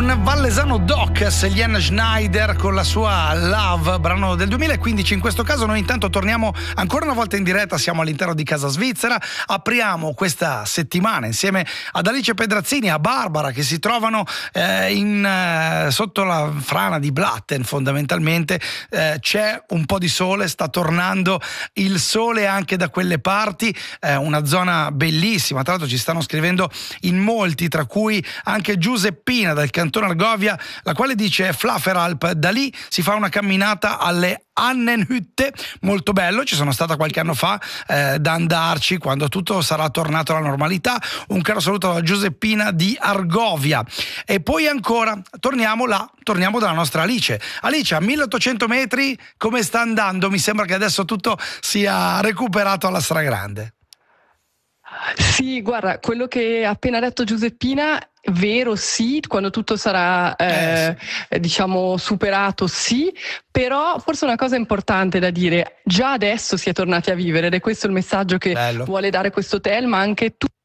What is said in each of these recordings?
con Vallesano Doc, Selene Schneider con la sua Love, brano del 2015. In questo caso noi intanto torniamo ancora una volta in diretta, siamo all'interno di Casa Svizzera, apriamo questa settimana insieme ad Alice Pedrazzini e a Barbara che si trovano sotto la frana di Blatten fondamentalmente. C'è un po' di sole, sta tornando il sole anche da quelle parti, una zona bellissima, tra l'altro ci stanno scrivendo in molti, tra cui anche Giuseppina dal cantone Argovia, la quale dice Flafferalp, da lì si fa una camminata alle Annenhütte, molto bello, ci sono stata qualche anno fa, da andarci quando tutto sarà tornato alla normalità. Un caro saluto da Giuseppina di Argovia. E poi ancora torniamo dalla nostra Alice. Alice, a 1800 metri come sta andando? Mi sembra che adesso tutto sia recuperato alla stragrande. Sì, guarda, quello che ha appena detto Giuseppina, vero, sì, quando tutto sarà diciamo superato, sì, però forse una cosa importante da dire: già adesso si è tornati a vivere, ed è questo il messaggio che vuole dare questo hotel, ma anche tu.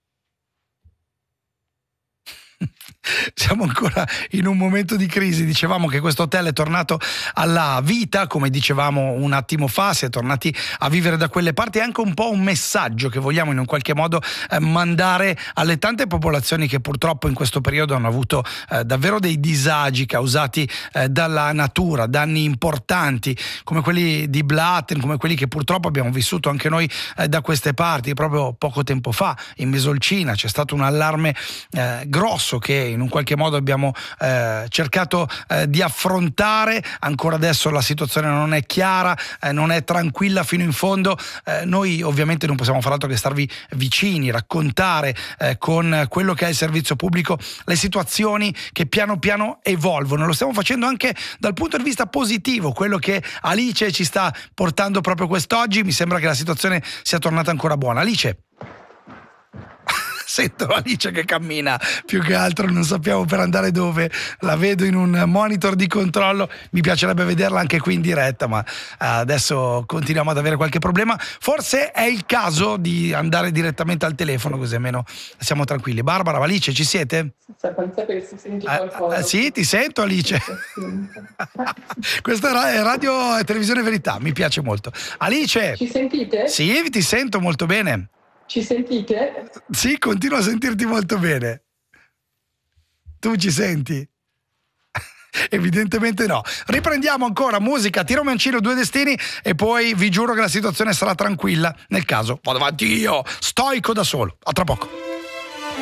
Siamo ancora in un momento di crisi, dicevamo che questo hotel è tornato alla vita, come dicevamo un attimo fa, si è tornati a vivere da quelle parti. È anche un po' un messaggio che vogliamo in un qualche modo mandare alle tante popolazioni che purtroppo in questo periodo hanno avuto davvero dei disagi causati dalla natura, danni importanti come quelli di Blatten, come quelli che purtroppo abbiamo vissuto anche noi da queste parti. Proprio poco tempo fa in Mesolcina c'è stato un allarme grosso che in un qualche modo abbiamo cercato di affrontare. Ancora adesso la situazione non è chiara, non è tranquilla fino in fondo. Noi ovviamente non possiamo far altro che starvi vicini, raccontare con quello che è il servizio pubblico le situazioni che piano piano evolvono. Lo stiamo facendo anche dal punto di vista positivo, quello che Alice ci sta portando proprio quest'oggi. Mi sembra che la situazione sia tornata ancora buona. Alice? Sento Alice che cammina, più che altro non sappiamo per andare dove, la vedo in un monitor di controllo, mi piacerebbe vederla anche qui in diretta, ma adesso continuiamo ad avere qualche problema. Forse è il caso di andare direttamente al telefono, così almeno siamo tranquilli. Barbara, Alice, ci siete? Sì, ti sento Alice. Questa è Radio e Televisione Verità, mi piace molto. Alice, ci sentite? Sì, ti sento molto bene. Ci sentite? Sì, continuo a sentirti molto bene. Tu ci senti? Evidentemente no. Riprendiamo ancora musica, Tiro Mancino, Due Destini, e poi vi giuro che la situazione sarà tranquilla. Nel caso vado avanti io, stoico da solo. A tra poco.